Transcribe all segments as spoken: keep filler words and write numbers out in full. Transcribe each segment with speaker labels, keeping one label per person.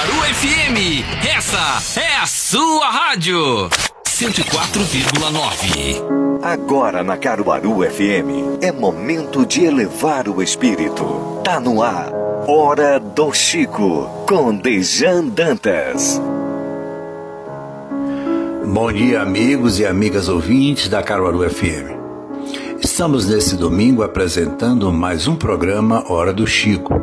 Speaker 1: Caruaru F M, essa é a sua rádio. cento e quatro vírgula nove.
Speaker 2: Agora na Caruaru F M, é momento de elevar o espírito. Tá no ar, Hora do Chico, com Dejan Dantas.
Speaker 3: Bom dia, amigos e amigas ouvintes da Caruaru F M. Estamos nesse domingo apresentando mais um programa Hora do Chico.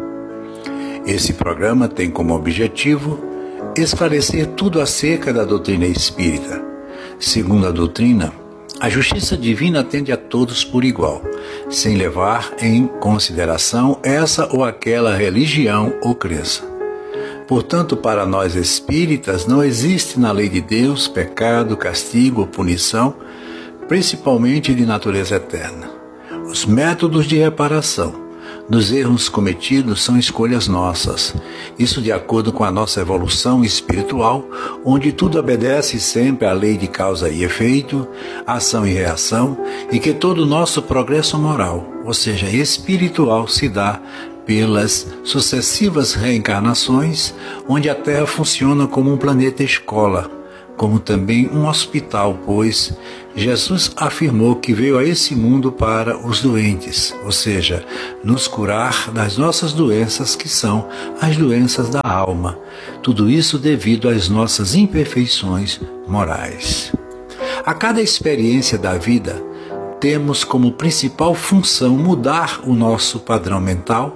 Speaker 3: Esse programa tem como objetivo esclarecer tudo acerca da doutrina espírita. Segundo a doutrina, a justiça divina atende a todos por igual, sem levar em consideração essa ou aquela religião ou crença. Portanto, para nós espíritas, não existe na lei de Deus pecado, castigo ou punição, principalmente de natureza eterna. Os métodos de reparação dos erros cometidos são escolhas nossas. Isso de acordo com a nossa evolução espiritual, onde tudo obedece sempre à lei de causa e efeito, ação e reação, e que todo o nosso progresso moral, ou seja, espiritual, se dá pelas sucessivas reencarnações, onde a Terra funciona como um planeta escola, como também um hospital, pois Jesus afirmou que veio a esse mundo para os doentes, ou seja, nos curar das nossas doenças, que são as doenças da alma. Tudo isso devido às nossas imperfeições morais. A cada experiência da vida, temos como principal função mudar o nosso padrão mental,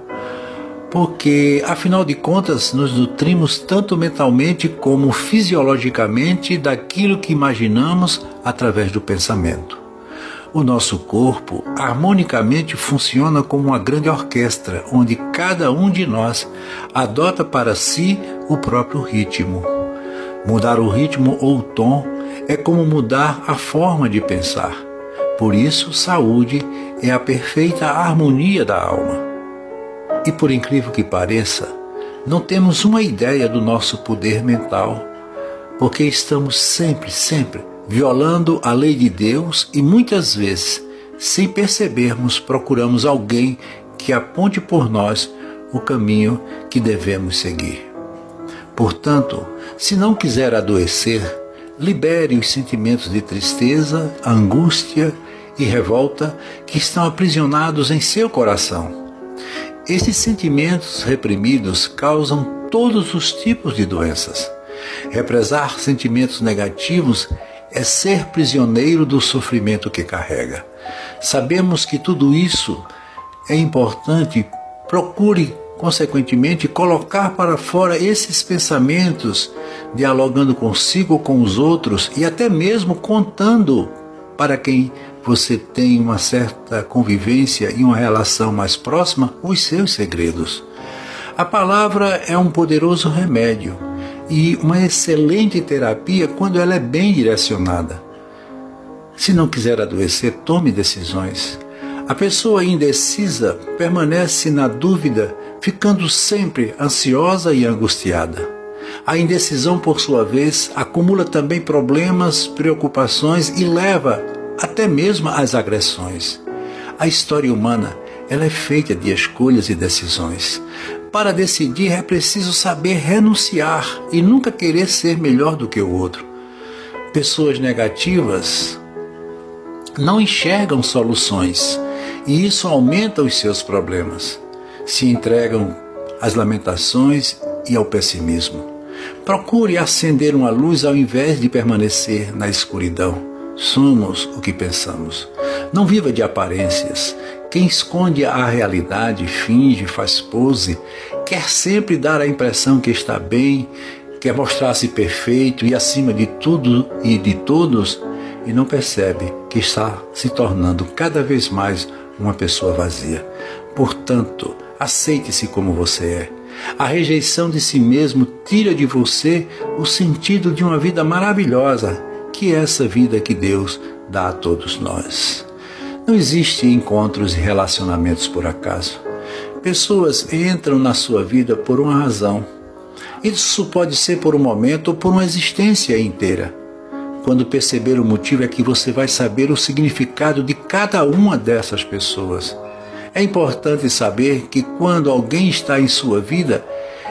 Speaker 3: porque, afinal de contas, nos nutrimos tanto mentalmente como fisiologicamente daquilo que imaginamos através do pensamento. O nosso corpo harmonicamente funciona como uma grande orquestra, onde cada um de nós adota para si o próprio ritmo. Mudar o ritmo ou o tom é como mudar a forma de pensar. Por isso, saúde é a perfeita harmonia da alma. E por incrível que pareça, não temos uma ideia do nosso poder mental, porque estamos sempre, sempre violando a lei de Deus e muitas vezes, sem percebermos, procuramos alguém que aponte por nós o caminho que devemos seguir. Portanto, se não quiser adoecer, libere os sentimentos de tristeza, angústia e revolta que estão aprisionados em seu coração. Esses sentimentos reprimidos causam todos os tipos de doenças. Represar sentimentos negativos é ser prisioneiro do sofrimento que carrega. Sabemos que tudo isso é importante. Procure, consequentemente, colocar para fora esses pensamentos, dialogando consigo ou com os outros e até mesmo contando para quem você tem uma certa convivência e uma relação mais próxima, os seus segredos. A palavra é um poderoso remédio e uma excelente terapia quando ela é bem direcionada. Se não quiser adoecer, tome decisões. A pessoa indecisa permanece na dúvida, ficando sempre ansiosa e angustiada. A indecisão, por sua vez, acumula também problemas, preocupações e leva até mesmo às agressões. A história humana, ela é feita de escolhas e decisões. Para decidir é preciso saber renunciar e nunca querer ser melhor do que o outro. Pessoas negativas não enxergam soluções e isso aumenta os seus problemas. Se entregam às lamentações e ao pessimismo. Procure acender uma luz ao invés de permanecer na escuridão. Somos o que pensamos. Não viva de aparências. Quem esconde a realidade, finge, faz pose, quer sempre dar a impressão que está bem, quer mostrar-se perfeito e acima de tudo e de todos, e não percebe que está se tornando cada vez mais uma pessoa vazia. Portanto, aceite-se como você é. A rejeição de si mesmo tira de você o sentido de uma vida maravilhosa, que é essa vida que Deus dá a todos nós. Não existem encontros e relacionamentos por acaso. Pessoas entram na sua vida por uma razão. Isso pode ser por um momento ou por uma existência inteira. Quando perceber o motivo é que você vai saber o significado de cada uma dessas pessoas. É importante saber que quando alguém está em sua vida,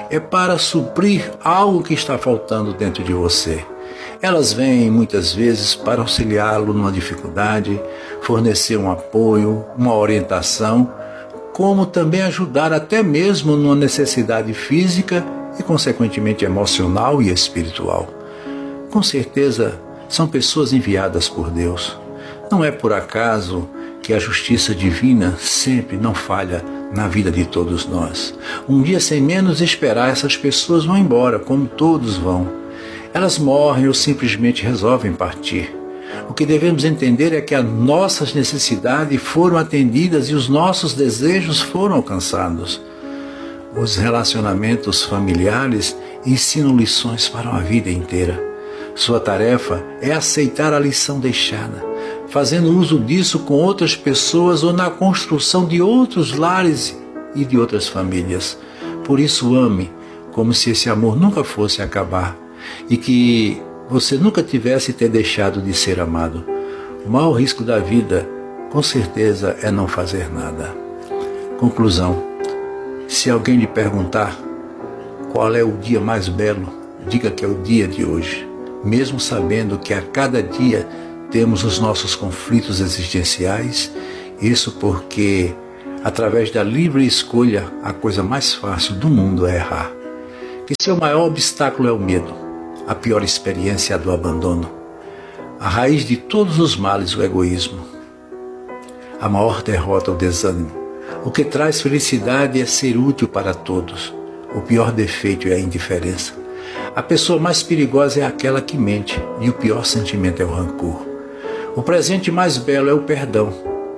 Speaker 3: é para suprir algo que está faltando dentro de você. Elas vêm muitas vezes para auxiliá-lo numa dificuldade, fornecer um apoio, uma orientação, como também ajudar até mesmo numa necessidade física e consequentemente emocional e espiritual. Com certeza são pessoas enviadas por Deus. Não é por acaso que a justiça divina sempre não falha na vida de todos nós. Um dia sem menos esperar, essas pessoas vão embora, como todos vão. Elas morrem ou simplesmente resolvem partir. O que devemos entender é que as nossas necessidades foram atendidas e os nossos desejos foram alcançados. Os relacionamentos familiares ensinam lições para uma vida inteira. Sua tarefa é aceitar a lição deixada, fazendo uso disso com outras pessoas ou na construção de outros lares e de outras famílias. Por isso ame, como se esse amor nunca fosse acabar e que você nunca tivesse ter deixado de ser amado. O maior risco da vida, com certeza, é não fazer nada. Conclusão: se alguém lhe perguntar qual é o dia mais belo, diga que é o dia de hoje, mesmo sabendo que a cada dia temos os nossos conflitos existenciais. Isso porque, através da livre escolha, a coisa mais fácil do mundo é errar. Que seu maior obstáculo é o medo, a pior experiência é a do abandono, a raiz de todos os males o egoísmo, a maior derrota o desânimo. O que traz felicidade é ser útil para todos. O pior defeito é a indiferença. A pessoa mais perigosa é aquela que mente, e o pior sentimento é o rancor. O presente mais belo é o perdão.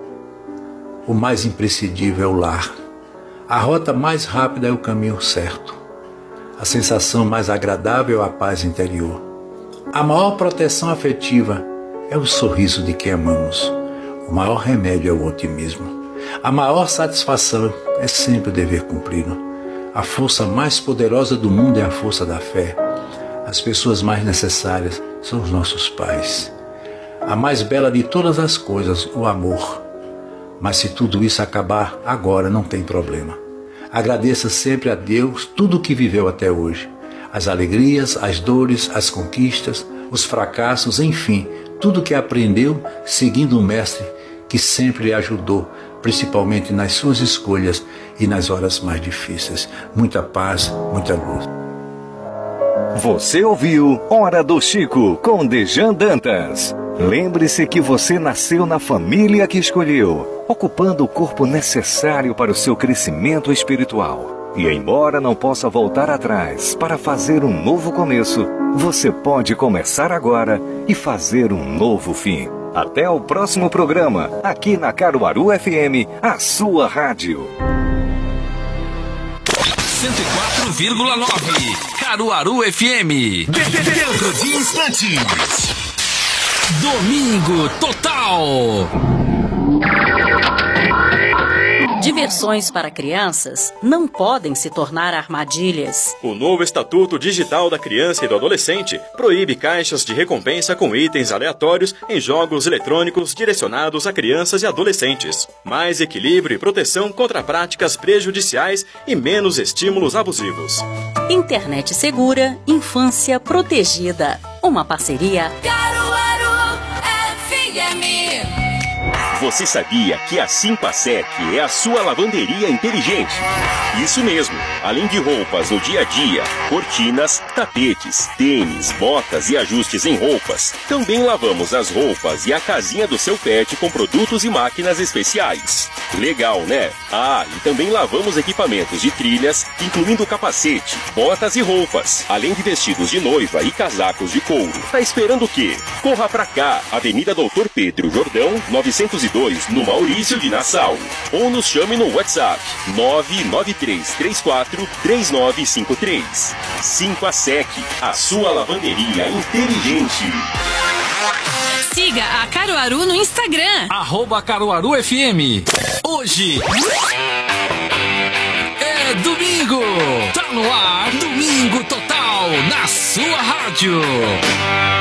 Speaker 3: O mais imprescindível é o lar. A rota mais rápida é o caminho certo. A sensação mais agradável é a paz interior. A maior proteção afetiva é o sorriso de quem amamos. O maior remédio é o otimismo. A maior satisfação é sempre o dever cumprido. A força mais poderosa do mundo é a força da fé. As pessoas mais necessárias são os nossos pais. A mais bela de todas as coisas, o amor. Mas se tudo isso acabar agora, não tem problema. Agradeça sempre a Deus tudo o que viveu até hoje. As alegrias, as dores, as conquistas, os fracassos, enfim, tudo que aprendeu seguindo um mestre que sempre lhe ajudou, principalmente nas suas escolhas e nas horas mais difíceis. Muita paz, muita luz.
Speaker 2: Você ouviu Hora do Chico com Dejan Dantas. Lembre-se que você nasceu na família que escolheu, ocupando o corpo necessário para o seu crescimento espiritual. E embora não possa voltar atrás para fazer um novo começo, você pode começar agora e fazer um novo fim. Até o próximo programa, aqui na Caruaru F M, a sua rádio.
Speaker 1: cento e quatro vírgula nove Caruaru F M. Dentro de instantes. Domingo Total.
Speaker 4: Diversões para crianças não podem se tornar armadilhas.
Speaker 5: O novo Estatuto Digital da Criança e do Adolescente proíbe caixas de recompensa com itens aleatórios em jogos eletrônicos direcionados a crianças e adolescentes. Mais equilíbrio e proteção contra práticas prejudiciais e menos estímulos abusivos.
Speaker 4: Internet segura, infância protegida. Uma parceria
Speaker 6: Caruaru F M.
Speaker 7: Você sabia que a Simpasec é a sua lavanderia inteligente? Isso mesmo. Além de roupas no dia a dia, cortinas, tapetes, tênis, botas e ajustes em roupas, também lavamos as roupas e a casinha do seu pet com produtos e máquinas especiais. Legal, né? Ah, e também lavamos equipamentos de trilhas, incluindo capacete, botas e roupas, além de vestidos de noiva e casacos de couro. Tá esperando o quê? Corra pra cá, Avenida Doutor Pedro Jordão, novecentos e dois, no Maurício de Nassau. Ou nos chame no WhatsApp nove nove três três quatro três nove cinco três. Simpasec, a sua lavanderia inteligente.
Speaker 6: Siga a Caruaru no Instagram.
Speaker 1: Arroba Caruaru F M. Hoje é domingo. Tá no ar, Domingo Total, na sua rádio.